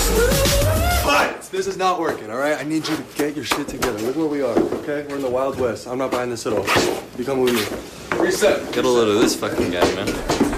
But this is not working, all right? I need you to get your shit together. Look where we are, okay? We're in the Wild West. I'm not buying this at all. You come with me. Reset. Get a load of this fucking guy, man.